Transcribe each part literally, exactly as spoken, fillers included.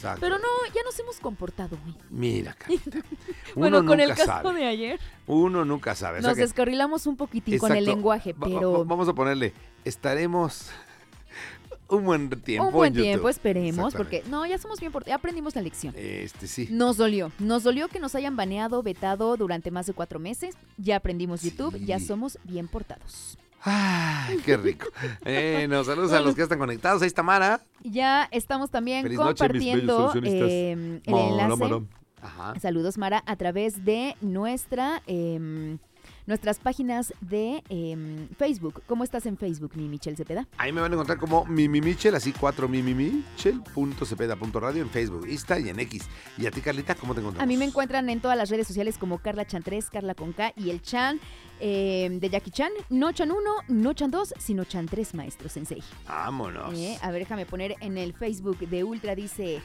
Exacto. Pero no, ya nos hemos comportado muy. Mira, Carlita. Bueno, Uno con el nunca caso sabe. de ayer Uno nunca sabe. O sea nos que- descarrilamos un poquitín con el Exacto. lenguaje, Va- pero va- vamos a ponerle, estaremos un buen tiempo un buen en YouTube. tiempo, esperemos, porque Exactamente. no, ya somos bien, por- ya aprendimos la lección. Este, sí. Nos dolió, nos dolió que nos hayan baneado, vetado durante más de cuatro meses. Ya aprendimos YouTube, Sí. ya somos bien portados. Ay, qué rico. Bueno, saludos a los que ya están conectados. Ahí está Mara. Ya estamos también Feliz noche, mis bellos compartiendo solucionistas. eh, el Mara, enlace. Mara. Ajá. Saludos, Mara, a través de nuestra eh, nuestras páginas de eh, Facebook. ¿Cómo estás en Facebook, mi Michelle Cepeda? Ahí me van a encontrar como Mimi Michel, así cuatro Mimi Michel punto cepeda punto radio en Facebook, Insta y en X. Y a ti, Carlita, ¿cómo te encontramos? A mí me encuentran en todas las redes sociales como Carla Chan tres, Carla con K y el Chan eh, de Jackie Chan. No Chan uno, no Chan dos, sino Chan tres, maestro sensei. Vámonos. Eh, a ver, déjame poner en el Facebook de Ultra, dice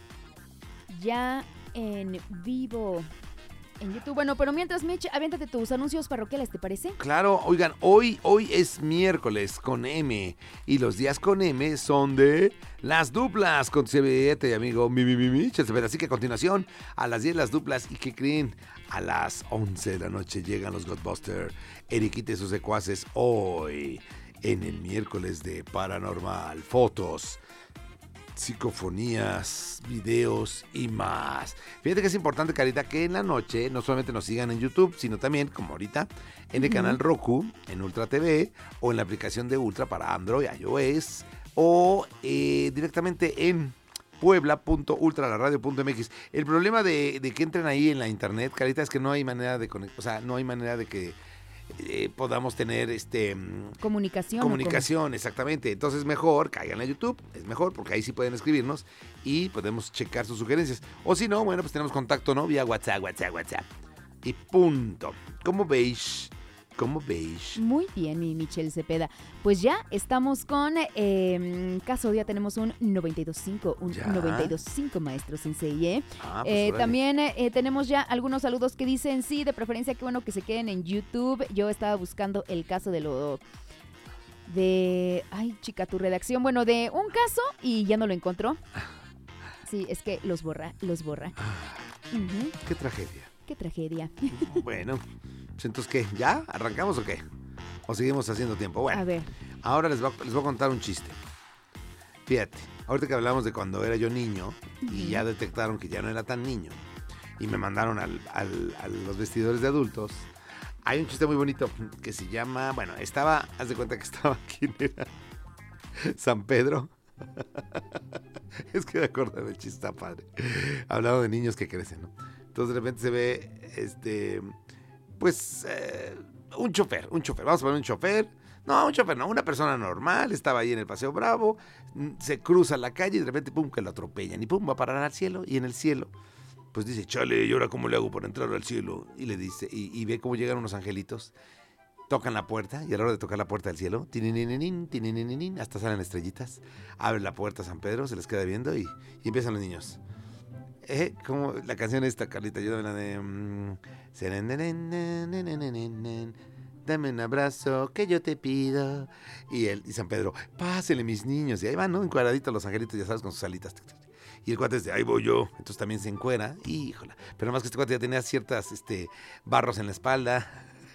ya en vivo en YouTube. Bueno, pero mientras, Mitch, aviéntate tus anuncios parroquiales, ¿te parece? Claro, oigan, hoy, hoy es miércoles con M y los días con M son de las duplas con siete, amigo mi, mi, mi, mi, Cepeda. Así que a continuación, a las diez las duplas, ¿y qué creen? A las once de la noche llegan los Ghostbusters, Eriquita y sus secuaces, hoy en el miércoles de Paranormal, fotos, psicofonías, videos y más. Fíjate que es importante, Carita, que en la noche no solamente nos sigan en YouTube, sino también, como ahorita, en el Ujú. canal Roku, en Ultra T V o en la aplicación de Ultra para Android, iOS o eh, directamente en puebla punto ultra la radio punto m x. El problema de, de que entren ahí en la internet, Carita, es que no hay manera de conectar, o sea, no hay manera de que eh, podamos tener este mm, Comunicación. ¿o comunicación, exactamente. Entonces mejor caigan a YouTube, es mejor porque ahí sí pueden escribirnos y podemos checar sus sugerencias. O si no, bueno, pues tenemos contacto, ¿no? Vía WhatsApp, WhatsApp, WhatsApp. Y punto. ¿Cómo veis? ¿Cómo veis? cómo? Muy bien, mi Michelle Cepeda. Pues ya estamos con eh, Caso Día, tenemos un noventa y dos punto cinco, un Ya. noventa y dos punto cinco, maestro sensei, ¿eh? Ah, pues Eh, órale. también eh, tenemos ya algunos saludos que dicen, sí, de preferencia, qué bueno que se queden en YouTube. Yo estaba buscando el caso de lo... de... Ay, chica, tu redacción. Bueno, de un caso y ya no lo encontró. Sí, es que los borra, los borra. Ujú, Qué tragedia. qué tragedia. Bueno, pues entonces, ¿qué? ¿Ya? ¿Arrancamos o qué? ¿O seguimos haciendo tiempo? Bueno, A ver, ahora les voy, a, les voy a contar un chiste. Fíjate, ahorita que hablamos de cuando era yo niño y Ujú. ya detectaron que ya no era tan niño y me mandaron al, al- a los vestidores de adultos, hay un chiste muy bonito que se llama, bueno, estaba, haz de cuenta que estaba, ¿quién era? San Pedro. Es que me acuerdo del chiste, está padre. Hablando de niños que crecen, ¿no? Entonces de repente se ve, este, pues, eh, un chofer, un chofer, vamos a poner un chofer. No, un chofer no, una persona normal, estaba ahí en el Paseo Bravo, mm, se cruza la calle y de repente, pum, que lo atropellan. Y pum, va a parar al cielo, y en el cielo, pues dice, chale, ¿y ahora cómo le hago para entrar al cielo? Y le dice, y, y ve cómo llegan unos angelitos, tocan la puerta, y a la hora de tocar la puerta del cielo, tininininín, tininininín, hasta salen estrellitas, abre la puerta San Pedro, se les queda viendo, y, y empiezan los niños. Eh, como la canción esta, Carlita, ayúdame, la de... mm, serenenenenenenenenen, dame un abrazo que yo te pido. Y él, y San Pedro, pásenle mis niños. Y ahí van, ¿no? Encuadraditos los angelitos, ya sabes, con sus alitas. Y el cuate dice, ahí voy yo. Entonces también se encuera. Híjola. Pero más que este cuate ya tenía ciertas este, barros en la espalda,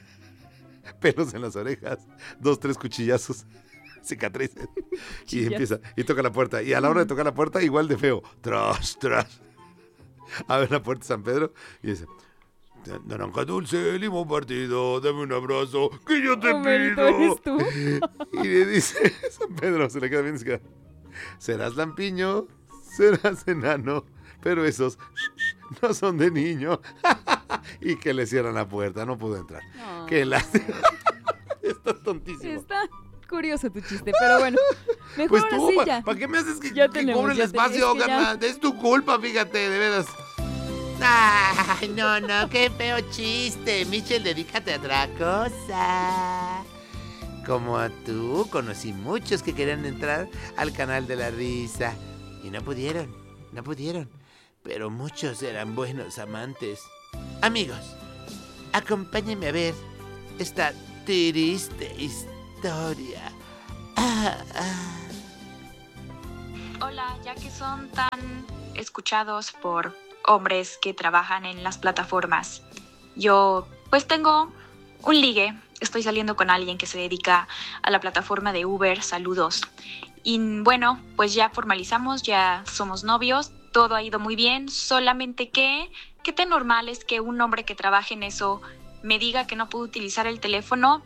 pelos en las orejas, dos, tres cuchillazos, cicatrices. Y Cuchillas. empieza, y toca la puerta. Y a la hora de tocar la puerta, igual de feo. Tras, tras. Abre la puerta San Pedro y dice, naranja dulce, limón partido, dame un abrazo, que yo te Homerito, pido. ¿eres tú? Y le dice San Pedro, se le queda bien, se queda, serás lampiño, serás enano, pero esos no son de niño. Y que le cierran la puerta, no pudo entrar. No. Qué lástima. Está tontísimo. Está curioso tu chiste, pero bueno. Mejor Pues ahora tú, sí ¿para ya. qué me haces que, Ya que tenemos, cobre el ya te- espacio, es que ya- carnal? Es tu culpa, fíjate, de veras. Ay, no, no, qué feo chiste. Michelle, dedícate a otra cosa. Como a tú, conocí muchos que querían entrar al canal de la risa. Y no pudieron, no pudieron. Pero muchos eran buenos amantes. Amigos, acompáñenme a ver esta triste historia. Ah, ah. Hola, ya que son tan escuchados por hombres que trabajan en las plataformas, yo pues tengo un ligue, estoy saliendo con alguien que se dedica a la plataforma de Uber, saludos. Y bueno, pues ya formalizamos, ya somos novios, todo ha ido muy bien, solamente que, ¿qué tan normal es que un hombre que trabaje en eso me diga que no puedo utilizar el teléfono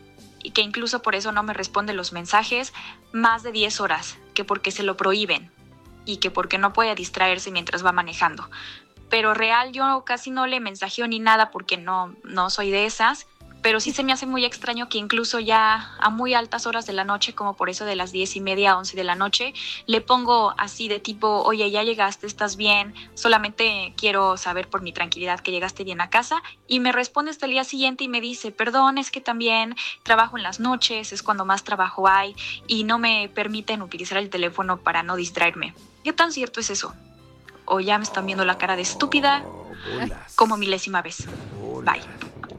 y que incluso por eso no me responde los mensajes más de diez horas, que porque se lo prohíben y que porque no puede distraerse mientras va manejando? Pero real yo casi no le mensajeo ni nada porque no, no soy de esas, pero sí se me hace muy extraño que incluso ya a muy altas horas de la noche, como por eso de las diez y media, once de la noche, le pongo así de tipo, oye, ya llegaste, ¿estás bien? Solamente quiero saber por mi tranquilidad que llegaste bien a casa. Y me responde hasta el día siguiente y me dice, perdón, es que también trabajo en las noches, es cuando más trabajo hay y no me permiten utilizar el teléfono para no distraerme. ¿Qué tan cierto es eso? O ya me están viendo la cara de estúpida Oh, bolas. como milésima vez. Bolas. Bye.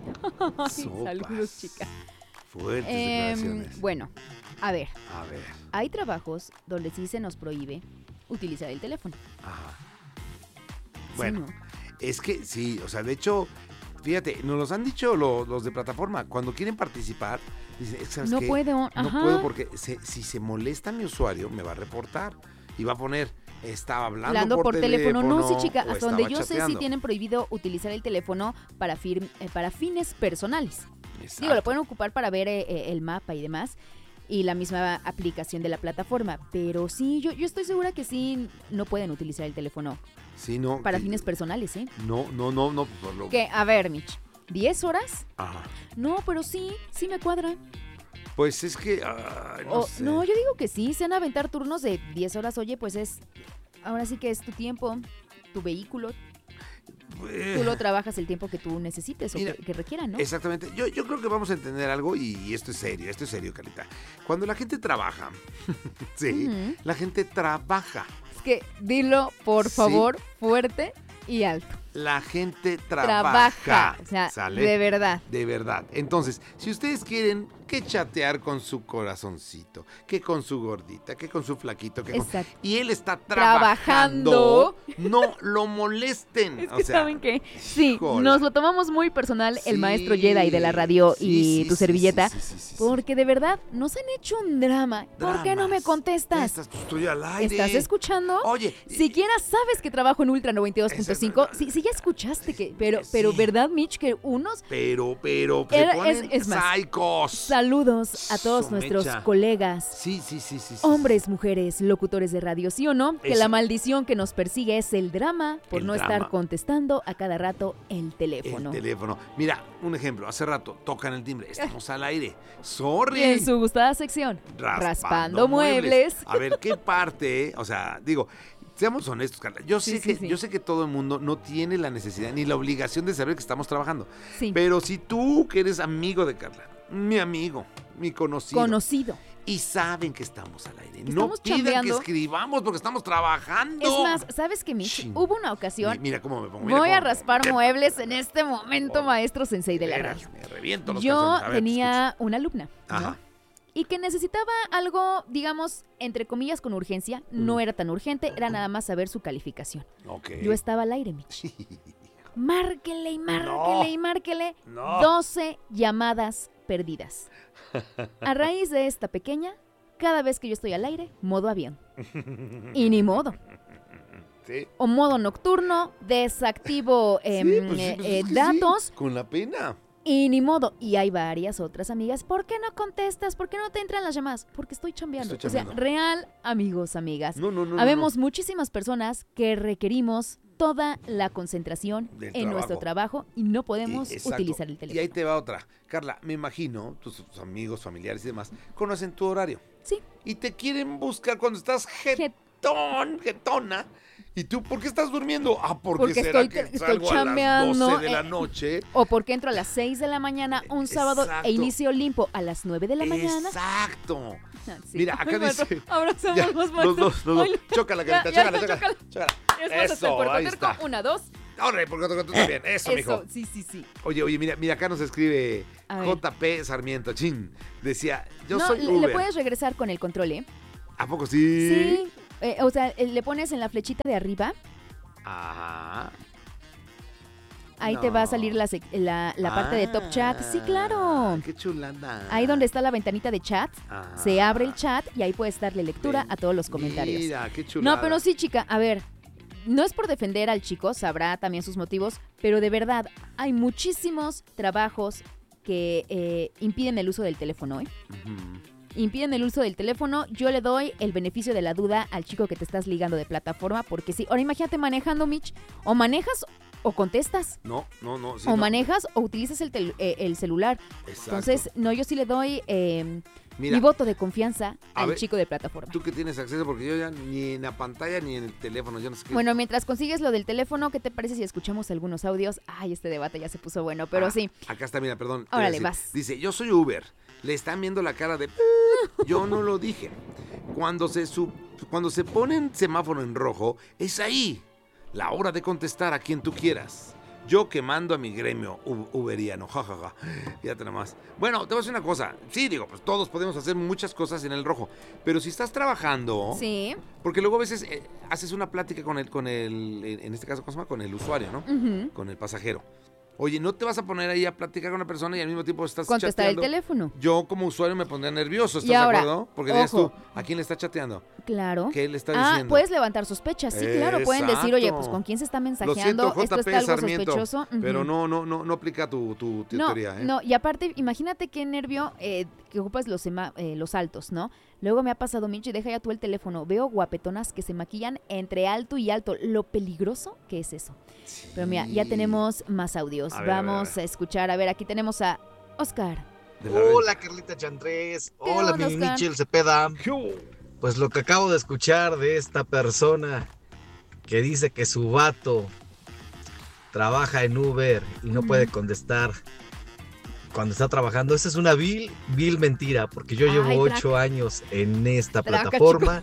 Ay, Sopas. saludos, chicas. Fuertes Em, declaraciones. bueno, a ver, A ver. hay trabajos donde sí se nos prohíbe utilizar el teléfono. Ajá. Sí, Bueno, ¿no? es que sí, o sea, de hecho, fíjate, nos los han dicho lo- los de plataforma, cuando quieren participar, dicen, es que, ¿sabes No qué? puedo, No ajá. puedo porque se- si se molesta mi usuario, me va a reportar y va a poner, estaba hablando, Hablando por, por teléfono. No, sí, chica, o hasta donde estaba yo sé, sí chateando. tienen prohibido utilizar el teléfono para, fir- eh, para fines personales. Exacto. Digo, lo pueden ocupar para ver eh, eh, el mapa y demás, y la misma aplicación de la plataforma. Pero sí, yo, yo estoy segura que sí no pueden utilizar el teléfono Sí, no. para que- fines personales, ¿eh? No, no, no, no. Por lo... Que, a ver, Mitch, ¿diez horas? Ajá. No, pero sí, sí me cuadra. Pues es que, ay, no O- sé. no, yo digo que sí, se van a aventar turnos de diez horas. Oye, pues es, ahora sí que es tu tiempo, tu vehículo. Eh, Tú lo trabajas el tiempo que tú necesites o Mira, que, que requieran, ¿no? Exactamente. Yo, yo creo que vamos a entender algo y, y esto es serio, esto es serio, Carlita. Cuando la gente trabaja, sí, Ujú. la gente trabaja. Es que dilo, por Sí. favor, fuerte y alto. La gente trabaja. Trabaja. O sea, ¿sale? de verdad. De verdad. Entonces, si ustedes quieren que chatear con su corazoncito, que con su gordita, que con su flaquito, que con... Exacto. y él está Trabajando. trabajando, no lo molesten. Es que o sea, saben que sí, híjole. nos lo tomamos muy personal el Sí, maestro Jedi de la radio sí, y sí, tu sí, servilleta, sí, sí, sí, sí, sí. porque de verdad nos han hecho un drama. ¿Por qué no me Dramas. contestas? Estás, pues, estoy al aire. ¿Estás escuchando? Oye, Siquiera sabes que trabajo en Ultra noventa y dos punto cinco. Eso Sí, sí, ya escuchaste que, pero, Sí. pero ¿verdad, Mitch? Que unos pero, pero, Era- se ponen es- es más, psicos. saludos a todos Su nuestros mecha. colegas, Sí, sí, sí, sí. sí, hombres, mujeres, locutores de radio, ¿sí o no? Que Eso. la maldición que nos persigue es el drama por El no drama. estar contestando a cada rato el El teléfono. teléfono. Mira, un ejemplo. Hace rato tocan el timbre. Estamos al aire. Y Sorry. en su gustada sección, raspando, muebles. A ver, ¿qué parte? O sea, digo, seamos honestos, Carla. Yo sé, Sí, sí, que, sí. yo sé que todo el mundo no tiene la necesidad ni la obligación de saber que estamos trabajando. Sí, Pero si tú, que eres amigo de Carla, mi amigo, mi conocido, conocido. y saben que estamos al aire, Que no estamos pidan chambeando. que escribamos porque estamos trabajando. Es más, ¿sabes qué, Mitch? Chin. Hubo una ocasión. Mi- Mira cómo me pongo. mira Voy a cómo- raspar de- muebles en este momento, Oh, maestro sensei de la veras, radio. Me reviento los Yo calzones. A ver, te tenía una alumna, escucho. ¿no? Ajá. Y que necesitaba algo, digamos, entre comillas, con urgencia. No Mm. era tan urgente, era nada más saber su calificación. Ok. Yo estaba al aire, Mitch. Márquele y márquele No. y márquele. No. doce llamadas perdidas. A raíz de esta pequeña, cada vez que yo estoy al aire, modo avión. Y ni modo. Sí. O modo nocturno, desactivo em, Sí, pues sí, eh, pues eh, es que sí, datos. con la pena. Y ni modo. Y hay varias otras amigas. ¿Por qué no contestas? ¿Por qué no te entran las llamadas? Porque estoy chambeando. Estoy O sea, chambeando. real, amigos, amigas. No, no, no. no, Habemos muchísimas personas que requerimos toda la concentración Del en trabajo. nuestro trabajo y no no. podemos Y- exacto. utilizar el Y ahí teléfono. te va otra. Carla, me imagino, tus, tus amigos, familiares y demás, conocen tu horario. Sí. Y te quieren buscar cuando estás jetón, jetona. ¿Y tú por qué estás durmiendo? Ah, porque, Porque será estoy- que estoy salgo a las chambeando, doce de la eh, noche. O porque entro a las seis de la mañana un sábado Exacto. e inicio limpo a las nueve de la mañana. Exacto. Ah, sí. Mira, acá Ay, maestro, dice- abrazamos, Ya, maestro. los dos, los dos. Ay, Chócala, ya, carita, ya, chócala, ya, chócala. Chócala. Es más, hasta el Eso, Puerto ahí Terco. está. Una, dos. Ahora, porque tú también. Eso, mijo. Eso, sí, sí, sí. Oye, oye, mira, mira, acá nos escribe A ver. J P Sarmiento, chin. Decía, yo no, soy le, Uber. le puedes regresar con el control, ¿eh? ¿A poco sí? Sí, Eh, o sea, eh, le pones en la flechita de arriba, Ajá. ahí No. te va a salir la, sec- la, la parte de Top Chat. Sí, claro. Ah, qué chulada. Ahí donde está la ventanita de chat, Ajá. se abre el chat y ahí puedes darle lectura a todos los comentarios. Mira, qué chulada. No, pero sí, chica, a ver, no es por defender al chico, sabrá también sus motivos, pero de verdad, hay muchísimos trabajos que eh, impiden el uso del teléfono, ¿eh? Ujú. Impiden el uso del teléfono. Yo le doy el beneficio de la duda al chico que te estás ligando de plataforma, porque sí, ahora imagínate manejando, Mitch, o manejas o contestas, No, no, no. sí, o no. manejas o utilizas el, tel- eh, el celular. Exacto. Entonces, no, yo sí le doy eh, Mira, mi voto de confianza a al ver, chico de plataforma. tú que tienes acceso, porque yo ya ni en la pantalla ni en el teléfono, yo no sé qué. Bueno, mientras consigues lo del teléfono, ¿qué te parece si escuchamos algunos audios? Ay, este debate ya se puso bueno, pero Ah, sí. Acá está, mira, perdón. te voy a Órale, decir. vas. Dice, yo soy Uber. Le están viendo la cara de... Yo no lo dije. Cuando se, su- cuando se pone en semáforo en rojo, es ahí. La hora de contestar a quien tú quieras. Yo que mando a mi gremio u- uberiano, jajaja. Fíjate nomás. Bueno, te voy a decir una cosa. Sí, digo, pues todos podemos hacer muchas cosas en el rojo. Pero si estás trabajando... Sí. Porque luego a veces eh, haces una plática con el, con el, en este caso, ¿cómo se llama? Con el usuario, ¿no? Ujú. Con el pasajero. Oye, no te vas a poner ahí a platicar con una persona y al mismo tiempo estás Contestar el chateando. teléfono. Yo como usuario me pondría nervioso, ¿estás Y ahora, de acuerdo? Porque dirías ojo. tú, ¿a quién le está chateando? Claro. ¿Qué le está Ah, diciendo? puedes levantar sospechas. Sí, claro. Pueden decir, oye, pues Exacto. ¿con quién se está Lo mensajeando? siento, Esto J está P algo Sarmiento, sospechoso. Ujú. pero no, no, no, no aplica tu, tu, tu No, teoría, ¿eh? no, y aparte, imagínate qué nervio eh, que ocupas los, sema- eh, los altos, ¿no? Luego me ha pasado, Mitch, y deja ya tú el teléfono. Veo guapetonas que se maquillan entre alto y alto. Lo peligroso que es eso. Pero mira, ya Sí. tenemos más audios. A ver, a ver, a Vamos a, ver. escuchar. A ver, aquí tenemos a Oscar. De la red. Hola Carlita Chandrés, ¿Qué hola onda, mi Oscar? Michel Cepeda. Pues lo que acabo de escuchar de esta persona que dice que su vato trabaja en Uber y no Ujú. puede contestar cuando está trabajando, esa es una vil, vil mentira, porque yo Ay, llevo traca. ocho años en esta Traca, plataforma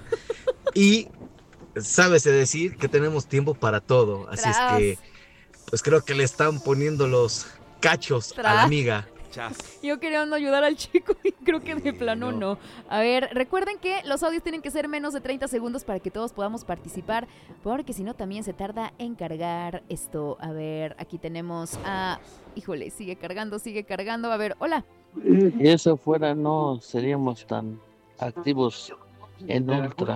y sábese decir que tenemos tiempo para todo, así Tras. es que pues creo que le están poniendo los cachos a Tras. la amiga. Chas. Yo queriendo ayudar al chico y creo que de Sí, plano no. no. A ver, recuerden que los audios tienen que ser menos de treinta segundos para que todos podamos participar, porque si no también se tarda en cargar esto. A ver, aquí tenemos a... Híjole, sigue cargando, sigue cargando. A ver, hola. Si eso fuera, no seríamos tan activos en Ultra.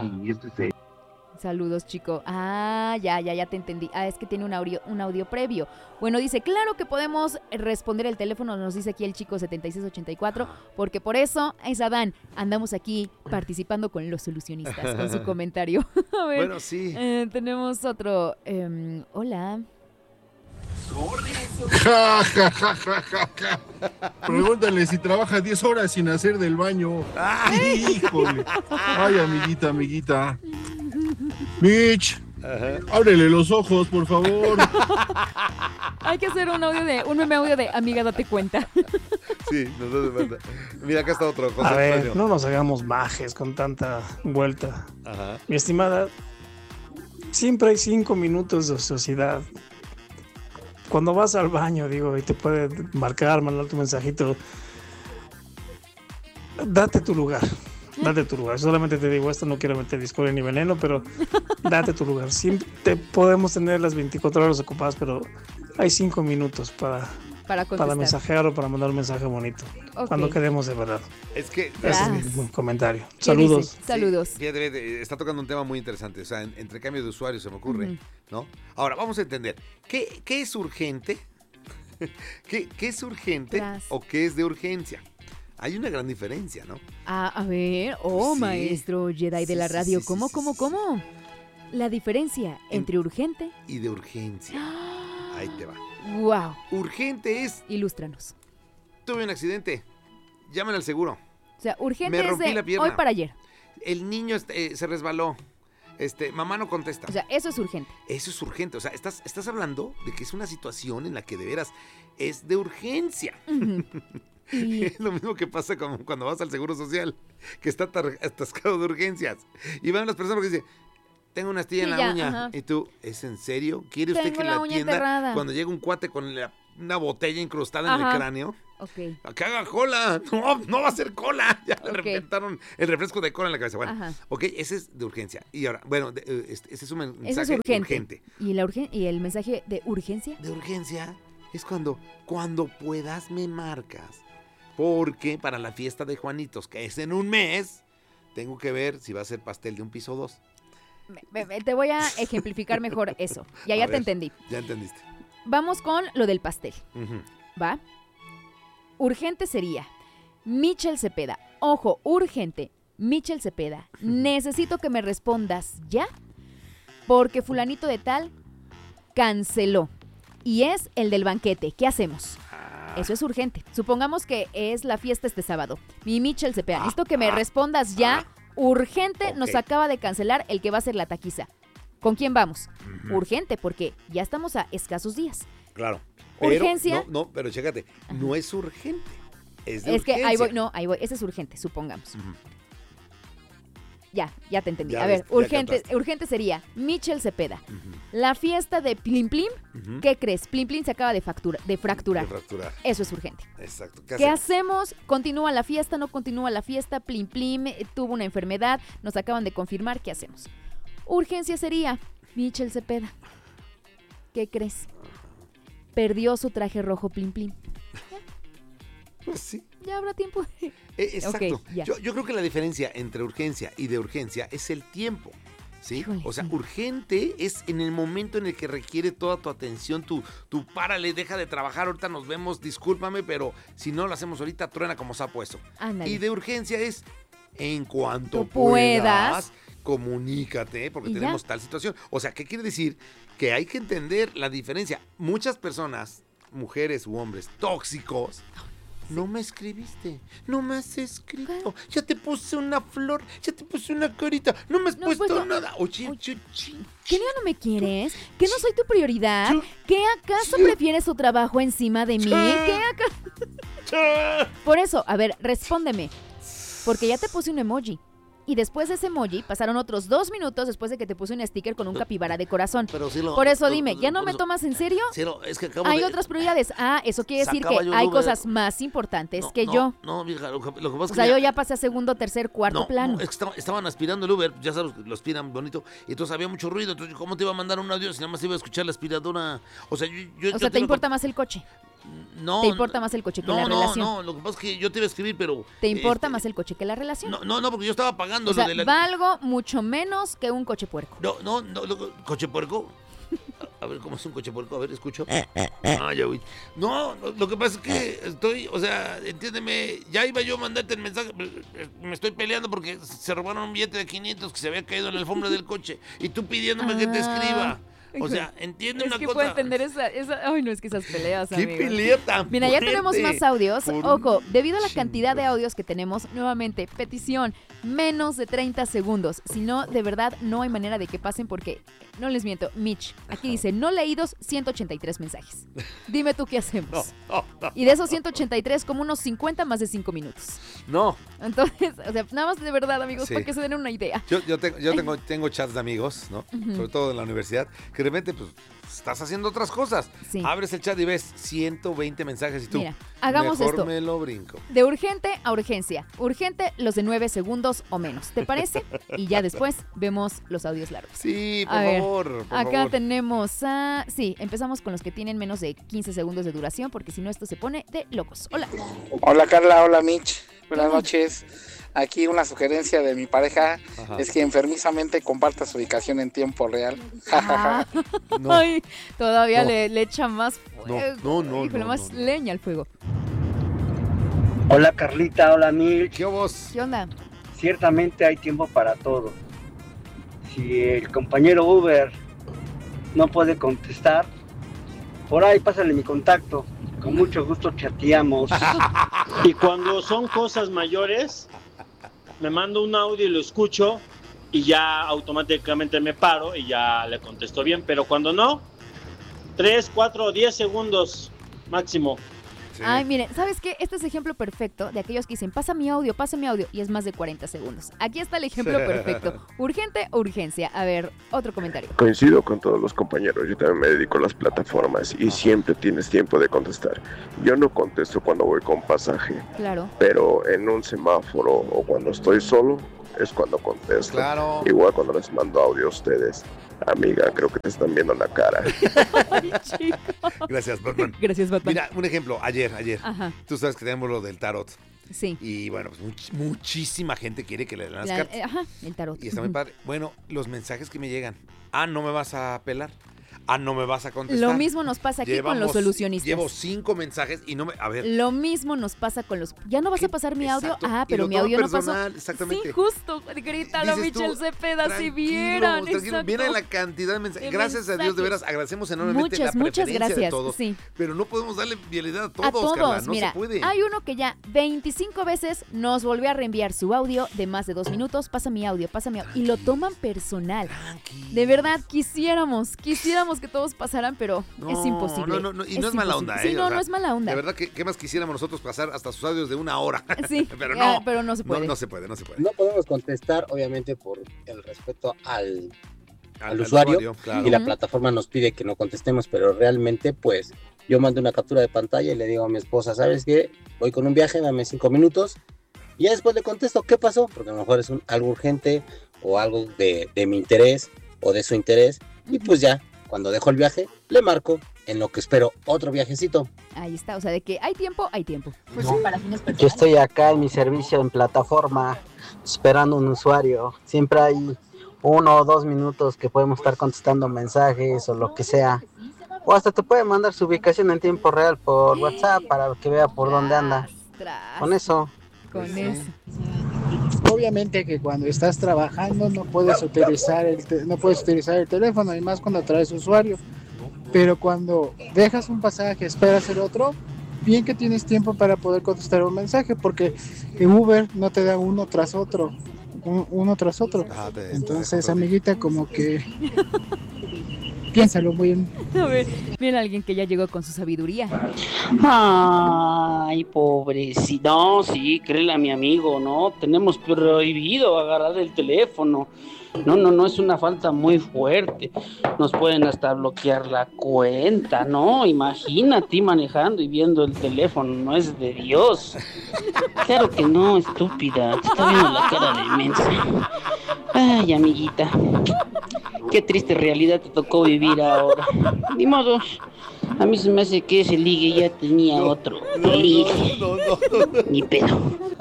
Saludos, chico. Ah, ya, ya, ya te entendí. Ah, es que tiene un audio, un audio previo. Bueno, dice, claro que podemos responder el teléfono, nos dice aquí el chico setenta y seis ochenta y cuatro, porque por eso, es Adán, andamos aquí participando con los solucionistas, con su comentario. A ver, Bueno, sí. eh, tenemos otro. em, hola. Ja, ja, ja, ja, ja, ja. Pregúntale si trabaja diez horas sin hacer del baño. Híjole. Ay, amiguita, amiguita. Mitch, ábrele los ojos, por favor. Hay que hacer un audio de, un meme audio de amiga, date cuenta. Sí, nos hace falta. Mira, acá está otro. José A ver, Antonio. no nos hagamos majes con tanta vuelta. Ajá. Mi estimada, siempre hay cinco minutos de ociosidad. Cuando vas al baño, digo, y te puede marcar, mandar tu mensajito, date tu lugar. Date tu lugar. Solamente te digo esto, no quiero meter discordia ni veneno, pero date tu lugar. Siempre te podemos tener las veinticuatro horas ocupadas, pero hay cinco minutos para, Para para contestar. mensajear o para mandar un mensaje bonito. Ok. Cuando queremos de verdad. Es que... Ese es Gracias. mi comentario. ¿Qué Saludos. dice? Saludos. Sí, fíjate, fíjate, está tocando un tema muy interesante, o sea, en- entre cambio de usuarios se me ocurre, Ujú. ¿no? Ahora, vamos a entender, ¿qué, qué es urgente? ¿Qué, ¿Qué es urgente Tras. o qué es de urgencia? Hay una gran diferencia, ¿no? Ah, a ver, oh, Sí. maestro Jedi de la Sí, sí, radio, sí, sí, ¿cómo, sí, cómo, sí, cómo? La diferencia En- entre urgente... Y de urgencia. Ahí te va. ¡Wow! Urgente es, Ilústranos. tuve un accidente, llamen al seguro. O sea, urgente Me es rompí de la pierna. hoy para ayer. El niño este, eh, se resbaló. Este, mamá no contesta. O sea, eso es urgente. Eso es urgente. O sea, estás, estás hablando de que es una situación en la que de veras es de urgencia. Ujú. Y Es lo mismo que pasa como cuando vas al Seguro Social, que está atar- atascado de urgencias. Y van las personas que dicen, tengo una astilla Sí, en la ya, uña. ajá. Y tú, ¿es en serio? ¿Quiere usted Tengo que la la uña atienda enterrada. cuando llega un cuate con la una botella incrustada en Ajá. el cráneo. Ok. Que haga cola. No, no va a ser cola. Ya le Ok. reventaron el refresco de cola en la cabeza. Bueno, Ajá. ok, ese es de urgencia. Y ahora, bueno, de, eh, este, ese es un mensaje Eso es urgente. urgente. ¿Y, la urgen- ¿Y el mensaje de urgencia? De urgencia es cuando, cuando puedas me marcas. Porque para la fiesta de Juanitos, que es en un mes, tengo que ver si va a ser pastel de un piso dos. Me- me- Te voy a ejemplificar mejor eso. Ya, A ya te ver. entendí. Ya entendiste. Vamos con lo del pastel, Ujú. ¿va? Urgente sería Michel Cepeda. Ojo, urgente. Michel Cepeda. Necesito que me respondas ya porque fulanito de tal canceló. Y es el del banquete. ¿Qué hacemos? Eso es urgente. Supongamos que es la fiesta este sábado. Mi Michel Cepeda, necesito que me respondas ya. Urgente, nos Ok. acaba de cancelar el que va a ser la taquiza. ¿Con quién vamos? Ujú. Urgente, porque ya estamos a escasos días. Claro. Pero, Urgencia. No, no, pero chécate, no es urgente. Es de Es que ahí urgencia. voy, no, ahí voy. Ese es urgente, supongamos. Ujú. Ya, ya te entendí. Ya a ver, ves, ya urgente, captaste. urgente sería Michel Cepeda. Ujú. La fiesta de Plim Plim, Ujú. ¿qué crees? Plim Plim se acaba de, factura, de fracturar. De fracturar. Eso es urgente. Exacto. ¿Qué hacemos? ¿Continúa la fiesta? ¿No continúa la fiesta? Plim Plim eh, tuvo una enfermedad, nos acaban de confirmar, ¿qué hacemos? Urgencia sería Michel Cepeda. ¿Qué crees? Perdió su traje rojo Plim Plim. Pues sí. Ya habrá tiempo. Eh, exacto. Ok, ya. yo, yo creo que la diferencia entre urgencia y de urgencia es el tiempo. ¿Sí? Híjole, O sea, sí. urgente es en el momento en el que requiere toda tu atención, tu, tu párale, deja de trabajar, ahorita nos vemos, discúlpame, pero si no lo hacemos ahorita, truena como sapo eso. Ándale. Y de urgencia es en cuanto Tú puedas. puedas, comunícate, porque Y ya. tenemos tal situación. O sea, ¿qué quiere decir? Que hay que entender la diferencia. Muchas personas, mujeres u hombres tóxicos, no me escribiste, no me has escrito, ya te puse una flor, ya te puse una carita, no me has No he puesto puesto- nada. Oye, Oye. chu, chi, ¿Que ya no me quieres? ¿Que no soy tu prioridad? Yo- ¿Que acaso prefieres tu trabajo encima de mí? ¿Que acaso...? cha. Por eso, a ver, respóndeme. Porque ya te puse un emoji. Y después de ese emoji, pasaron otros dos minutos después de que te puse un sticker con un capibara de corazón. Pero sí lo- Por eso lo- dime, ¿ya no por me eso- tomas en serio? Sí, lo- es que acabo Hay de... otras prioridades. Ah, eso quiere decir Sacaba que yo el hay Uber. cosas más importantes No, que no, yo. No, vieja, lo que, lo que pasa es O que sea, yo mira, ya pasé a segundo, tercer, cuarto no, plano. no, es que estaba- estaban aspirando el Uber, ya sabes, lo aspiran bonito, y entonces había mucho ruido, entonces ¿cómo te iba a mandar un audio si nada más iba a escuchar la aspiradora? O sea, yo... yo- O yo sea, ¿te iba a importa con- más el coche? No, ¿Te importa más el coche que no, la no, relación? No, lo que pasa es que yo te iba a escribir, pero... ¿Te importa este, más el coche que la relación? No, no, no, porque yo estaba pagando O sea, lo de la... valgo mucho menos que un coche puerco. No, no, no, lo- ¿coche puerco? A, a ver, ¿cómo es un coche puerco? A ver, escucho. Ah, ya oí. No, no, lo que pasa es que estoy, o sea, entiéndeme, ya iba yo a mandarte el mensaje, me estoy peleando porque se robaron un billete de quinientos que se había caído en la alfombra del coche y tú pidiéndome que te escriba. O sea, entiende Es una que cosa. puedo entender esa, esa... Ay, no, es que esas peleas, ¿Qué amigo. pelea tan Mira, ya fuerte? tenemos más audios. Por un Ojo, debido a la chingo. cantidad de audios que tenemos, nuevamente, petición, menos de treinta segundos. Si no, de verdad, no hay manera de que pasen porque, no les miento, Mitch, aquí dice, no leídos, ciento ochenta y tres mensajes. Dime tú qué hacemos. No, no, Y de esos ciento ochenta y tres, como unos cincuenta más de cinco minutos. no. Entonces, o sea, nada más de verdad, amigos, Sí. para que se den una idea. Yo, yo, tengo, yo tengo, tengo chats de amigos, ¿no? Ujú. Sobre todo en la universidad, que de repente, pues, estás haciendo otras cosas. Sí. Abres el chat y ves ciento veinte mensajes y tú, Mira, hagamos mejor esto. me lo brinco. De urgente a urgencia. Urgente los de nueve segundos o menos. ¿Te parece? Y ya después vemos los audios largos. Sí, por A ver, favor, por Acá favor. tenemos a... Sí, empezamos con los que tienen menos de quince segundos de duración porque si no esto se pone de locos. Hola. Hola Carla, hola Mitch, buenas Hola. noches. Aquí una sugerencia de mi pareja Ajá. es que enfermizamente comparta su ubicación en tiempo real. Ah, No. ay, todavía No. le, le echa más No, fuego. no, no, Híjole, no, más no, no. leña al fuego. Hola Carlita, hola Mitch. ¿Qué vos? ¿Qué onda? Ciertamente hay tiempo para todo. Si el compañero Uber no puede contestar, por ahí pásale mi contacto. Con mucho gusto chateamos. Y cuando son cosas mayores, me mando un audio y lo escucho y ya automáticamente me paro y ya le contesto bien. Pero cuando no, tres, cuatro, diez segundos máximo. Sí. Ay, miren, ¿sabes qué? Este es ejemplo perfecto de aquellos que dicen, pasa mi audio, pasa mi audio, y es más de cuarenta segundos. Aquí está el ejemplo perfecto. Urgente o urgencia. A ver, otro comentario. Coincido con todos los compañeros, yo también me dedico a las plataformas y siempre tienes tiempo de contestar. Yo no contesto cuando voy con pasaje, Claro. pero en un semáforo o cuando estoy solo es cuando contesto. Claro. Igual cuando les mando audio a ustedes. Amiga, creo que te están viendo la cara. Ay, chico. Gracias, Batman. Gracias, Batman. Mira, un ejemplo, ayer, ayer. Ajá. Tú sabes que tenemos lo del tarot. Sí. Y bueno, pues much- muchísima gente quiere que le den las La- cartas. eh, ajá, el tarot. Y está muy padre. Bueno, los mensajes que me llegan. Ah, no me vas a pelar. Ah, no me vas a contestar. Lo mismo nos pasa aquí con los Llevamos- solucionistas. Llevo cinco mensajes y no me... A ver. Lo mismo nos pasa con los... ¿Ya no vas a pasar mi audio? Exacto. Ah, Y pero lo mi toman audio no pasó. personal, exactamente. Sí, justo. Grítalo, Dices tú, Michelle Cepeda, si Tranquilo, vieran. tranquilo. exacto. Viene la cantidad de mensajes. De Gracias a Dios, de mensajes. veras, agradecemos enormemente Muchas, la muchas preferencia gracias, de todos. sí. Pero no podemos darle vialidad a todos, A todos, Carla. No mira, se puede. hay uno que ya veinticinco veces nos volvió a reenviar su audio de más de dos minutos. Pasa mi audio, pasa mi audio. Y lo toman personal. De verdad, quisiéramos, quisiéramos que todos pasaran, pero No, es imposible. No, no, no, y no es, mala imposible. onda, Sí, ¿eh? no, O sea, no es mala onda. De verdad, que ¿qué más quisiéramos nosotros pasar hasta sus audios de una hora? Sí, pero ah, no. pero no se puede. No, no se puede, no se puede. No podemos contestar, obviamente, por el respeto al, al, al usuario, usuario, claro. y la Ujú. plataforma nos pide que no contestemos, pero realmente, pues, yo mando una captura de pantalla y le digo a mi esposa, ¿sabes qué? Voy con un viaje, dame cinco minutos, y ya después le contesto, ¿qué pasó? Porque a lo mejor es un, algo urgente, o algo de, de mi interés, o de su interés, y pues ya, cuando dejo el viaje, le marco, en lo que espero otro viajecito. Ahí está, o sea, de que hay tiempo, hay tiempo. Pues Yo estoy acá en mi servicio en plataforma esperando un usuario. Siempre hay uno o dos minutos que podemos estar contestando mensajes o lo que sea. O hasta te puede mandar su ubicación en tiempo real por WhatsApp para que vea por dónde anda. Con eso. Con eso. Obviamente que cuando estás trabajando no puedes utilizar el te- no puedes utilizar el teléfono, y más cuando traes usuario. Pero cuando dejas un pasaje, esperas el otro, bien que tienes tiempo para poder contestar un mensaje, porque en Uber no te da uno tras otro, un- uno tras otro. Ah, te- Entonces, amiguita, como que piénsalo muy bien. A ver, mira alguien que ya llegó con su sabiduría. Ay, pobrecito. No, sí, créele a mi amigo, ¿no? Tenemos prohibido agarrar el teléfono. No, no, no, es una falta muy fuerte. Nos pueden hasta bloquear la cuenta, ¿no? Imagínate manejando y viendo el teléfono, no es de Dios. Claro que no, estúpida. Te está viendo la cara de mensa. Ay, amiguita. Qué triste realidad te tocó vivir ahora. Ni modo. A mí se me hace que ese ligue ya tenía otro. Ligue. No, no, no. Ni pedo.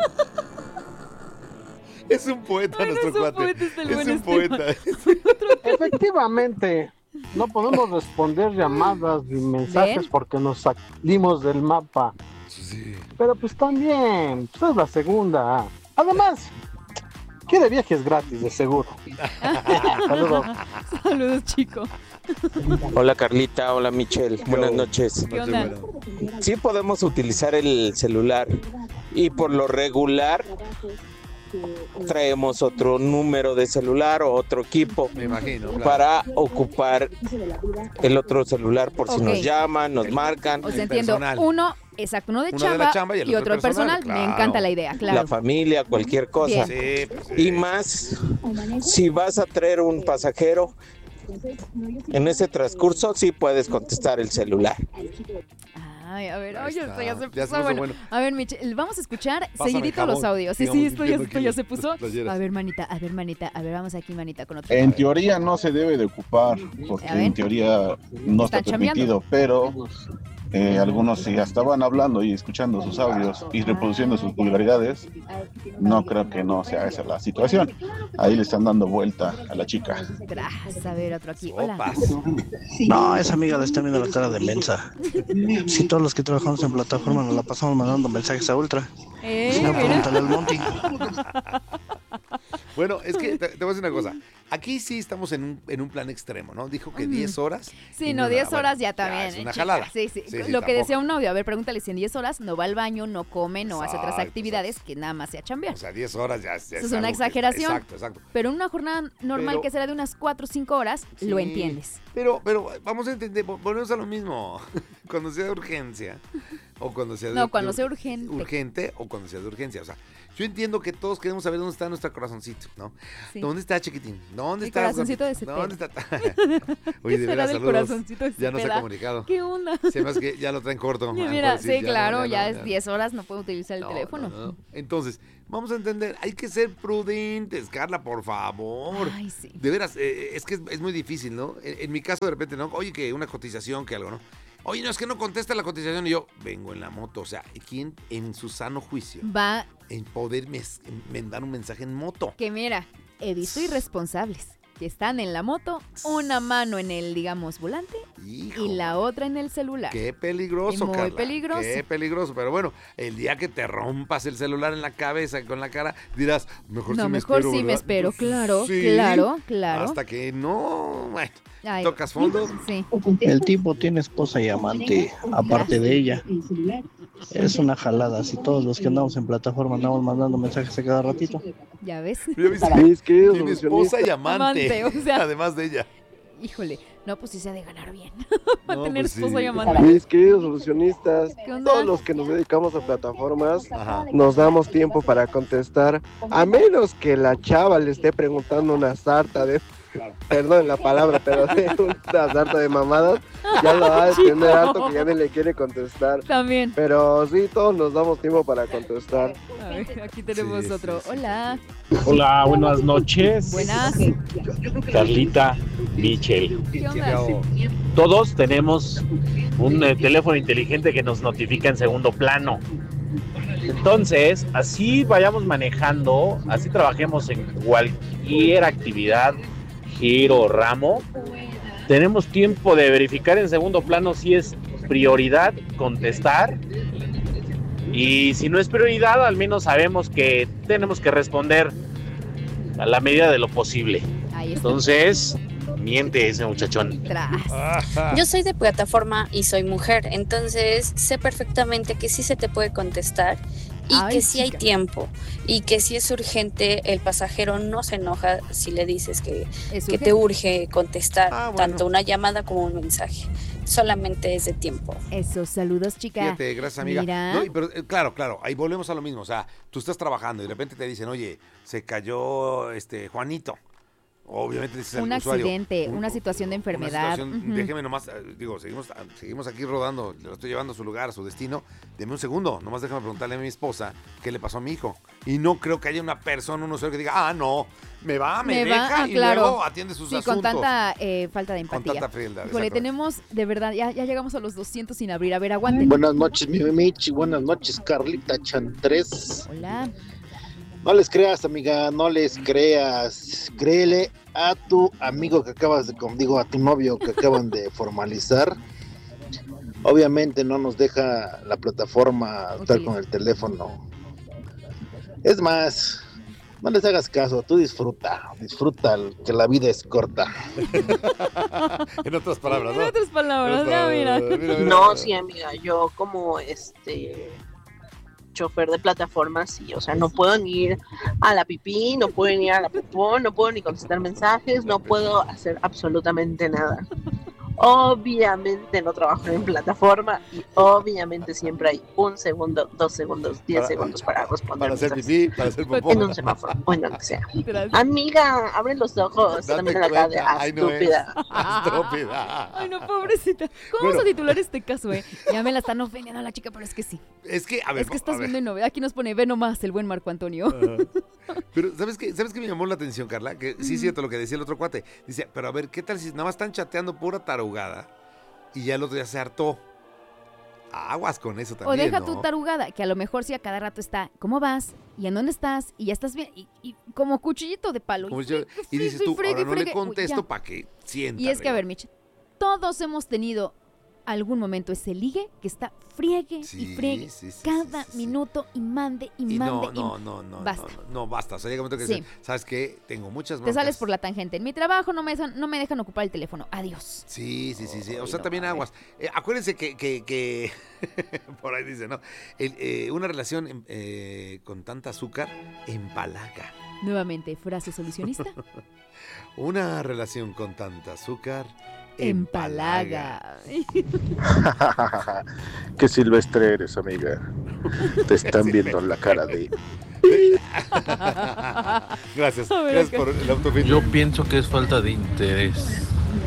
Es un poeta nuestro es un cuate. poeta, está el Es buen un poeta. Efectivamente, no podemos responder llamadas ni mensajes ¿Ven? porque nos salimos del mapa. Pero pues también, pues es la segunda. Además, quiere viajes gratis, de seguro. Saludos. Saludos, chico. Hola Carlita, hola Michelle, buenas noches. ¿Qué onda? Sí podemos utilizar el celular y por lo regular traemos otro número de celular o otro equipo Me imagino. claro. para ocupar el otro celular por si Ok. nos llaman, nos marcan. O sea, entiendo, personal. uno, exacto, uno de Uno de chamba, la chamba y el y otro otro personal. personal, Me claro. encanta la idea, claro. La familia, cualquier cosa. Bien. Sí, pues, Y más, si vas a traer un pasajero, en ese transcurso sí puedes contestar el celular. Ay, a ver, Ahí oye, está. esto ya se Ya puso se puso bueno. bueno. A ver, Michelle, vamos a escuchar Pásame seguidito jabón. los audios. Sí, Sigamos sí, esto ya, limpiando esto aquí ya se las puso. playeras. A ver, manita, a ver, manita, a ver, vamos aquí, manita, con otro. En teoría no se debe de ocupar, porque A ver. en teoría no está Están chambeando. permitido, pero eh, algunos si hasta van hablando y escuchando sus audios y reproduciendo sus vulgaridades, no creo que no sea esa la situación. Ahí le están dando vuelta a la chica. Tras, a ver, otro aquí. Hola. No, esa amiga le está viendo la cara de mensa. Si todos los que trabajamos en plataforma nos la pasamos mandando mensajes a Ultra. Eh, Si no, mira. pregúntale al Monty. Bueno, es que te, te voy a decir una cosa. Aquí sí estamos en un, en un plan extremo, ¿no? Dijo que Ujú. diez horas. Sí, y no, nada. diez Bueno, horas ya también. es una chica. jalada. Sí, sí. Sí, sí, Lo que tampoco. decía un novio, a ver, pregúntale si en diez horas no va al baño, no come, no hace otras Exacto, actividades que nada más sea chambear. O sea, diez horas ya, ya Eso es algo una que- exageración. exacto, exacto. Pero en una jornada normal Pero- que será de unas cuatro o cinco horas, lo Sí, entiendes. Pero, pero vamos a entender, vo- volvemos a lo mismo. Cuando sea de urgencia, o cuando sea de, No, cuando de, sea urgente. Urgente o cuando sea de urgencia. O sea, yo entiendo que todos queremos saber dónde está nuestro corazoncito, ¿no? Sí. ¿Dónde está, chiquitín? ¿Dónde El está? corazoncito de Cepeda. ¿Dónde está? ¿Qué Oye, de será veras, del saludos. corazoncito de Ya no se ha Cepeda? comunicado. ¿Qué onda? Se me hace que ya lo traen corto. Mira, mira, sí, claro, no, ya, no, es diez horas, no puedo utilizar el No, teléfono. no, no. Entonces, vamos a entender, hay que ser prudentes, Carla, por favor. Ay, sí. De veras, eh, es que es, es muy difícil, ¿no? En, en mi caso, de repente, ¿no? Oye, que una cotización, que algo, ¿no? Oye, no, es que no contesta la cotización y yo vengo en la moto. O sea, ¿quién en su sano juicio Va, en poder mes- mandar un mensaje en moto? que mira, he visto irresponsables que están en la moto, una mano en el, digamos, volante Hijo, y la otra en el celular. Qué peligroso, Muy Carla. peligroso. Qué peligroso. Pero bueno, el día que te rompas el celular en la cabeza con la cara, dirás, mejor No, sí me mejor espero, sí me ¿verdad? espero, claro, Sí, claro, claro. Hasta que no, bueno, Ay, tocas fondo. Sí. El tipo tiene esposa y amante, aparte de ella. Es una jalada, si todos los que andamos en plataforma andamos mandando mensajes a cada ratito. ¿Ya ves? Ya viste, Mis queridos tiene esposa y amante, Amante, o sea. además de ella. Híjole, no, pues sí se ha de ganar bien. Va a No, tener pues sí. esposa y amante. Mis queridos solucionistas, ¿Qué onda? todos los que nos dedicamos a plataformas, Ajá. nos damos tiempo para contestar, a menos que la chava le esté preguntando una sarta de, perdón la palabra, pero de una sarta de mamadas, ya lo va a entender alto que ya ni le quiere contestar. También. Pero sí, todos nos damos tiempo para contestar. A ver, aquí tenemos Sí, otro. sí, sí. Hola. Hola, buenas noches. Buenas. Carlita, Michel. ¿Qué onda? Todos tenemos un eh, teléfono inteligente que nos notifica en segundo plano. Entonces, así vayamos manejando, así trabajemos en cualquier actividad, giro o ramo, tenemos tiempo de verificar en segundo plano si es prioridad contestar. Y si no es prioridad, al menos sabemos que tenemos que responder a la medida de lo posible. Ahí está. Entonces, miente ese muchachón. Yo soy de plataforma y soy mujer, entonces sé perfectamente que sí se te puede contestar y Ay, que sí hay chica. tiempo y que si es urgente el pasajero no se enoja si le dices que, ¿Es que urgente? te urge contestar Ah, bueno. tanto una llamada como un mensaje. Solamente es de tiempo. Esos saludos, chica. Fíjate, gracias amiga. Mira. No, y pero eh, claro, claro, ahí volvemos a lo mismo. O sea, tú estás trabajando y de repente te dicen, oye, se cayó este Juanito. Obviamente dices Un al usuario, accidente, un- una situación de una enfermedad. situación, Ujú. déjeme nomás, eh, digo, seguimos, ah, seguimos aquí rodando, lo estoy llevando a su lugar, a su destino. Deme un segundo, nomás déjame preguntarle a mi esposa qué le pasó a mi hijo. Y no creo que haya una persona, un usuario que diga, ah, no, me va, me, Me va, deja ah, y claro. luego atiende sus Sí, asuntos. con tanta eh, falta de Con empatía. tanta frialdad, Híjole, exactamente. tenemos, de verdad, ya, ya llegamos a los doscientos sin abrir. A ver, aguanten. Buenas noches, mi Michi. Buenas noches, Carlita Chantres. Hola. No les creas, amiga, no les creas. Créele a tu amigo que acabas de, con- digo, a tu novio que acaban de formalizar. Obviamente no nos deja la plataforma estar con el teléfono. Es más, no les hagas caso, tú disfruta, disfruta, que la vida es corta. En otras palabras, En otras palabras, ya mira. No, sí, amiga, yo como este chofer de plataformas, sí, o sea, no puedo ni ir a la pipí, no puedo ni ir a la popó, no puedo ni contestar mensajes, no puedo hacer absolutamente nada. Obviamente no trabajo en plataforma y obviamente siempre hay un segundo, dos segundos, diez Para- segundos para responder. Para hacer mensajes. pipí, para hacer popó. En un semáforo o en donde sea. Gracias. Amiga, abre los ojos. Date También la cara de cuenta, ay, no es. estúpida. Estúpida. Ay, no, pobrecita. ¿Cómo Bueno. vamos a titular este caso, eh? Ya me la están ofendiendo a la chica, pero es que sí. Es que, a ver, Es que estás a ver. viendo en novedad. Aquí nos pone, ve nomás el buen Marco Antonio. Ajá. Pero, ¿sabes qué? ¿Sabes qué me llamó la atención, Carla? Que sí es cierto lo que decía el otro cuate. Dice, pero a ver, ¿qué tal si nada más están chateando pura tarugada y ya el otro ya se hartó? Aguas con eso O también, deja ¿no? tu tarugada, que a lo mejor sí a cada rato está, ¿cómo vas? ¿Y en dónde estás? Y ya estás bien. Y, y como cuchillito de palo. Como Y, yo- y dices y tú, fregue, ahora no le fregue. Uy, contesto ya. para que sienta. Y es que, a rigor. ver, Mitch, todos hemos tenido algún momento ese ligue que está friegue Sí, y friegue sí, sí, cada minuto y mande y, Y mande. no, y- no, no, no, Basta. no, no, no, basta. O sea, llega un momento que Sí. dices, ¿sabes qué? Tengo muchas Te broncas. sales por la tangente. En mi trabajo no me dejan, no me dejan ocupar el teléfono. Adiós. Sí, sí, sí, sí. O Ay, sea, no, también a ver. aguas. Eh, acuérdense que, que, que por ahí dice, ¿no? El, eh, una relación em, eh, con tanta azúcar empalaga. Nuevamente, frase solucionista. Una relación con tanta azúcar empalaga. Qué silvestre eres, amiga. Te están viendo la cara de... Gracias, gracias por el autofit. Yo pienso que es falta de interés.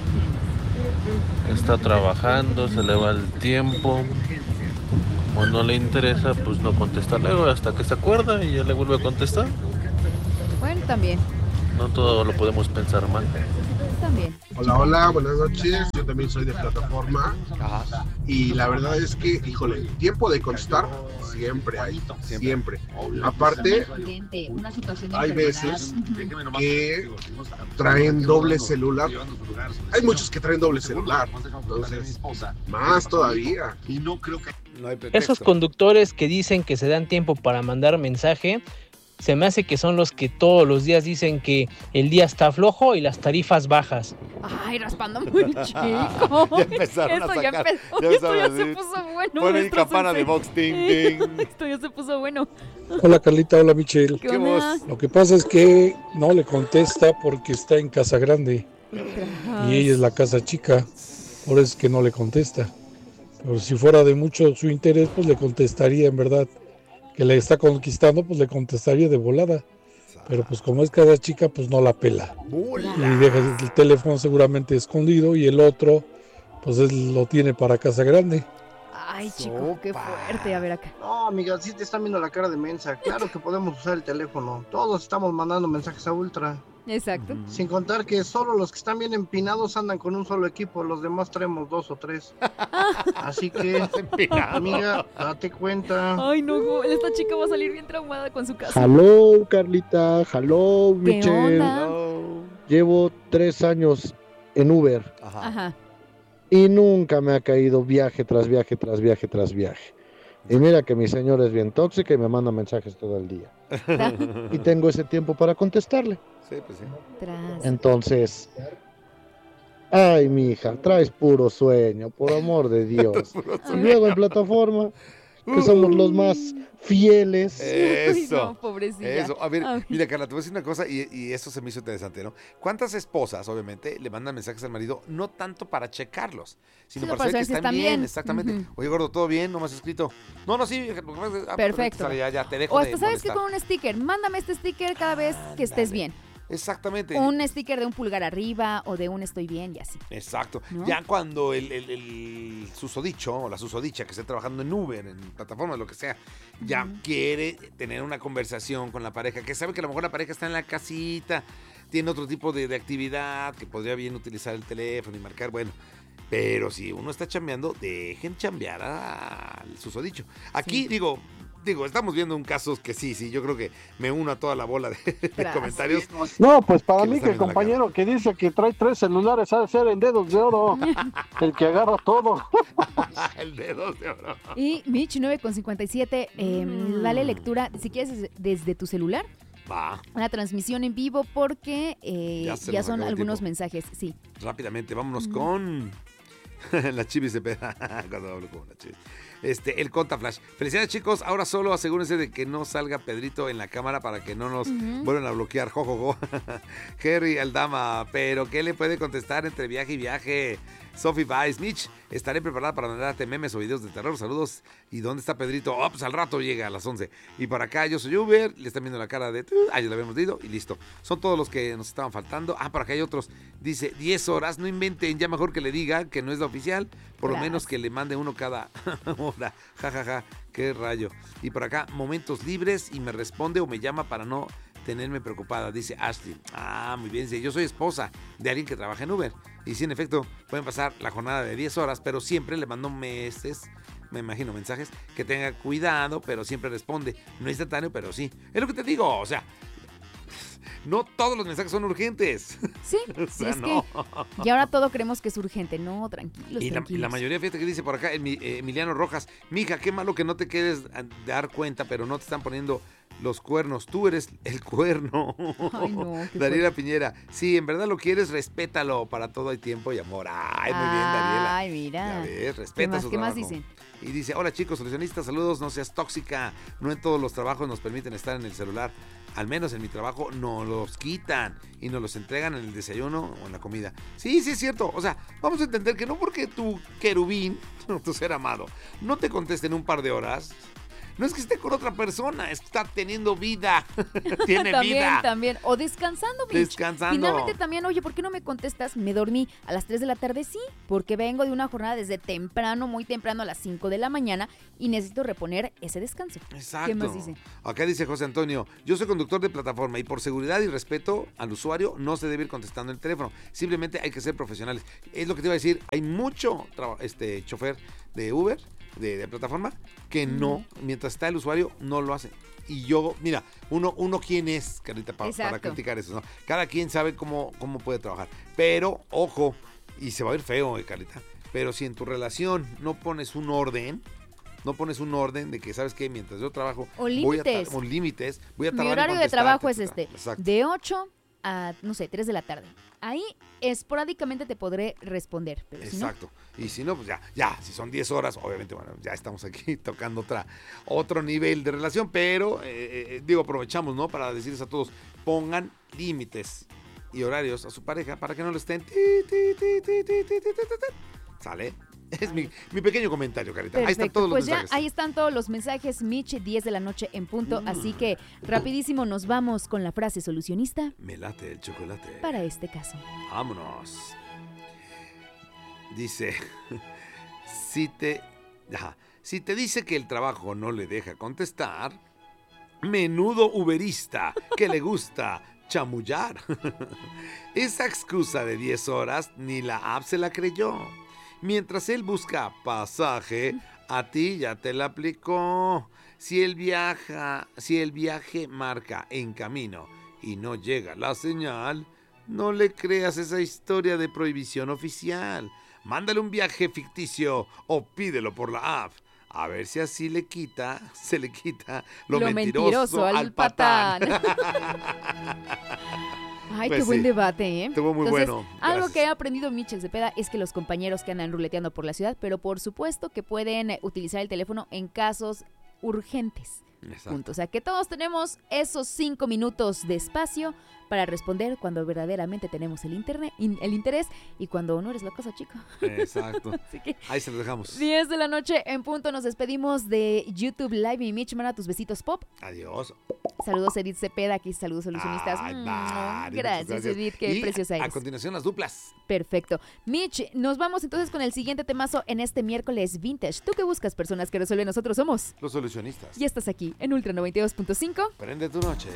Está trabajando, se le va el tiempo. Como no le interesa, pues no contesta luego hasta que se acuerda y ya le vuelve a contestar. Bueno, también. No todo lo podemos pensar mal. También. Hola, hola, buenas noches. Yo también soy de plataforma. Ajá. Y la verdad es que, híjole, tiempo de contestar siempre hay, siempre. Aparte, hay veces que traen doble celular. Hay muchos que traen doble celular. Entonces, más todavía. Y no creo que... No hay pretexto. Esos conductores que dicen que se dan tiempo para mandar mensaje, se me hace que son los que todos los días dicen que el día está flojo y las tarifas bajas. Ay, raspando muy chico. Ya empezaron Esto a ya sacar. empezó. Ya Esto ya empezaron a se decir. puso bueno. Ponen nuestro campana de sensei. box, ting, ting. Esto ya se puso bueno. Hola Carlita, hola Michelle. ¿Qué onda? Lo que pasa es que no le contesta porque está en casa grande y ella es la casa chica, por eso es que no le contesta. Pero si fuera de mucho su interés, pues le contestaría, en verdad. Que le está conquistando, pues le contestaría de volada. Pero pues como es casa chica, pues no la pela. Y deja el teléfono seguramente escondido y el otro, pues él lo tiene para casa grande. Ay, chico, qué fuerte. A ver acá. No, amiga, sí te están viendo la cara de mensa. Claro que podemos usar el teléfono. Todos estamos mandando mensajes a Ultra. Exacto. Sin contar que solo los que están bien empinados andan con un solo equipo, los demás traemos dos o tres. Así que, amiga, date cuenta. Ay, no, esta chica va a salir bien traumada con su casa. Hello, Carlita. Hello, ¿Qué Michelle. onda? Llevo tres años en Uber Ajá. y nunca me ha caído viaje tras viaje tras viaje tras viaje. Y mira que mi señora es bien tóxica y me manda mensajes todo el día. Y tengo ese tiempo para contestarle. Sí, pues sí. Tras. Entonces, ay, mija, traes puro sueño, por amor de Dios. Y luego en plataforma, que somos los más fieles. Eso. Ay, no, pobrecilla. Eso. A ver, Ay. mira, Carla, te voy a decir una cosa y, y eso se me hizo interesante, ¿no? ¿Cuántas esposas, obviamente, le mandan mensajes al marido no tanto para checarlos, sino Sino para saber para que saber si están están bien? bien. Exactamente. Ujú. Oye, gordo, ¿todo bien? ¿No me has escrito? No, no, sí. lo que pasa es que- ah, Perfecto. sale, Ya, ya, te dejo O de hasta sabes que molestar. con un sticker, mándame este sticker cada vez que estés bien. Exactamente. Un sticker de un pulgar arriba o de un estoy bien y así. Exacto. ¿No? Ya cuando el, el, el susodicho o la susodicha que esté trabajando en Uber, en plataformas, lo que sea, ya Ujú. quiere tener una conversación con la pareja, que sabe que a lo mejor la pareja está en la casita, tiene otro tipo de, de actividad, que podría bien utilizar el teléfono y marcar, bueno. Pero si uno está chambeando, dejen chambear al susodicho. Aquí, Sí. digo... Digo, estamos viendo un caso que sí, sí, yo creo que me uno a toda la bola de, de Tras. comentarios. No, pues para ¿Qué le mí está que el viendo la compañero que dice que trae tres celulares ha de ser en dedos de oro, el que agarra todo. El dedo de oro. Y Mitch nueve con cincuenta y siete, eh, Mm. dale lectura, si quieres, desde, desde tu celular, Va. una transmisión en vivo porque eh, Ya ya, se nos son acabó el algunos tiempo. mensajes, sí. Rápidamente, vámonos Ujú. con la chivis de peda. Cuando hablo con la chivis. Este, el Conta Flash. Felicidades, chicos. Ahora solo asegúrense de que no salga Pedrito en la cámara para que no nos Ujú. vuelvan a bloquear. Jo, jo, jo. Harry Aldama, pero ¿qué le puede contestar entre viaje y viaje? Sophie Vice, Mitch, estaré preparada para mandarte memes o videos de terror. Saludos. ¿Y dónde está Pedrito? Oh, pues al rato llega a las once. Y por acá yo soy Uber. Le están viendo la cara de... Ah, ya lo habíamos leído y listo. Son todos los que nos estaban faltando. Ah, por acá hay otros. Dice, diez horas. No inventen. Ya mejor que le diga que no es la oficial. Por lo Tras. menos que le mande uno cada hora. Ja, ja, ja. Qué rayo. Y por acá, momentos libres y me responde o me llama para no tenerme preocupada, dice Ashley. Ah, muy bien, dice, yo soy esposa de alguien que trabaja en Uber. Y sí, en efecto, pueden pasar la jornada de diez horas, pero siempre le mando meses, me imagino, mensajes, que tenga cuidado, pero siempre responde. No es instantáneo, pero sí. Es lo que te digo, o sea, no todos los mensajes son urgentes. Sí, O sí, sea, es no. que y ahora todo creemos que es urgente. No, tranquilos, Y la, y tranquilos. la mayoría, fíjate que dice por acá, Emi- eh, Emiliano Rojas, mija, qué malo que no te quedes a dar cuenta, pero no te están poniendo los cuernos, tú eres el cuerno. Ay, no, qué Daniela Piñera, sí, en verdad lo quieres, respétalo, para todo hay tiempo y amor. Ay, muy bien, Daniela. Ay, mira. Ya ves, ¿Qué respeta más, su qué más trabajo. dicen? Y dice, hola chicos, solucionistas, saludos, no seas tóxica, no en todos los trabajos nos permiten estar en el celular, al menos en mi trabajo no los quitan y nos los entregan en el desayuno o en la comida. Sí, sí es cierto, o sea, vamos a entender que no porque tu querubín, tu ser amado, no te conteste en un par de horas, no es que esté con otra persona, está teniendo vida, tiene también, vida. También, o descansando, Mitch. Descansando. Finalmente también, oye, ¿por qué no me contestas? Me dormí a las tres de la tarde, sí, porque vengo de una jornada desde temprano, muy temprano, a las cinco de la mañana y necesito reponer ese descanso. Exacto. ¿Qué más dice? Acá dice José Antonio, yo soy conductor de plataforma y por seguridad y respeto al usuario no se debe ir contestando el teléfono. Simplemente hay que ser profesionales. Es lo que te iba a decir, hay mucho traba- este chofer de Uber, de, de plataforma, que no, mientras está el usuario, no lo hace. Y yo, mira, uno, uno quién es, Carlita, pa- para Exacto. criticar eso, ¿no? Cada quien sabe cómo, cómo puede trabajar. Pero, ojo, y se va a ir feo, eh, Carlita, pero si en tu relación no pones un orden, no pones un orden de que, ¿sabes qué? Mientras yo trabajo, O voy a tar- límites. o límites, voy a Mi tardar en horario de contestarte, trabajo es etcétera. este, Exacto. de ocho a, no sé, tres de la tarde. Ahí esporádicamente te podré responder, pero si no, Exacto. Y si no, pues ya, ya, si son diez horas, obviamente, bueno, ya estamos aquí tocando otra, otro nivel de relación, pero, eh, eh, digo, aprovechamos, ¿no? Para decirles a todos, pongan límites y horarios a su pareja para que no lo estén... ti, ti, ti, ti, ti, ti, ti, ti, ti. ¿Sale? Es mi, mi pequeño comentario, Carita. Ahí están perfecto. todos los Pues mensajes. ya ahí están todos los mensajes, Mitch, diez de la noche en punto, así que rapidísimo nos vamos con la frase solucionista Me late el chocolate. para este caso. Vámonos. Dice, si te, ajá, si te dice que el trabajo no le deja contestar, menudo uberista que le gusta chamullar. Esa excusa de diez horas ni la app se la creyó. Mientras él busca pasaje, a ti ya te la aplicó. Si el viaja, si el viaje marca en camino y no llega la señal, no le creas esa historia de prohibición oficial. Mándale un viaje ficticio o pídelo por la app. A ver si así le quita, se le quita lo, Lo mentiroso, mentiroso al al patán. Ay, Pues qué buen sí, debate, ¿eh? estuvo muy Entonces, bueno, algo gracias. que he aprendido Michel Cepeda es que los compañeros que andan ruleteando por la ciudad, pero por supuesto que pueden eh, utilizar el teléfono en casos urgentes. Exacto. Punto. O sea, que todos tenemos esos cinco minutos de espacio para responder cuando verdaderamente tenemos el internet, in- el interés y cuando no eres la cosa, chico. Exacto. Así que Ahí se los dejamos. diez de la noche en punto nos despedimos de YouTube Live. Y Mitch, manda tus besitos pop. Adiós. Saludos Edith Cepeda, aquí saludos solucionistas. Ay, Mm, Mari, gracias, muchas Edith, qué Y preciosa a eres. continuación las duplas. Perfecto. Mitch, nos vamos entonces con el siguiente temazo en este miércoles vintage. ¿Tú qué buscas, personas que resuelven? Nosotros somos. Los solucionistas. Y estás aquí en Ultra noventa y dos punto cinco. Prende tu noche.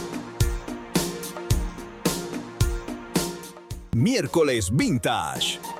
Miércoles Vintage.